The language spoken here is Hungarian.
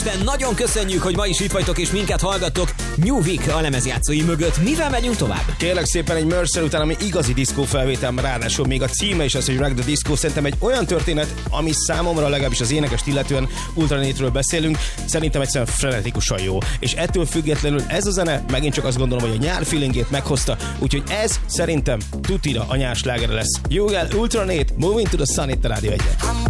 Nagyon köszönjük, hogy ma is itt vagytok és minket hallgattok New Week a lemezjátszói mögött. Mivel megyünk tovább? Kérlek szépen egy Mercer után, ami igazi diszkó felvétel, ráadásul még a címe is az, hogy Rock the Disco. Szerintem egy olyan történet, ami számomra legalábbis az énekest illetően Ultranétről beszélünk, szerintem egyszerűen frenetikusan jó. És ettől függetlenül ez a zene megint csak azt gondolom, hogy a nyár feelingét meghozta, úgyhogy ez szerintem tutira a nyár slágere lesz. Jogel, Ultranét, Moving to the Sun itt a Rádió 1-en.